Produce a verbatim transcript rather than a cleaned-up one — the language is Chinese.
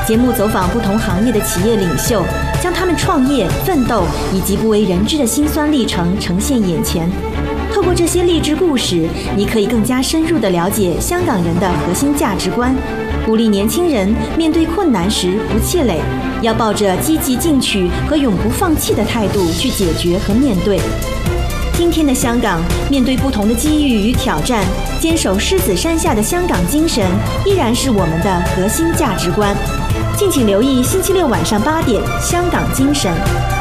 节目走访不同行业的企业领袖，将他们创业、奋斗以及不为人知的辛酸历程呈现眼前。透过这些励志故事，你可以更加深入地了解香港人的核心价值观，鼓励年轻人面对困难时不气馁，要抱着积极进取和永不放弃的态度去解决和面对。今天的香港，面对不同的机遇与挑战，坚守狮子山下的香港精神依然是我们的核心价值观。敬请留意星期六晚上八点《香港精神》。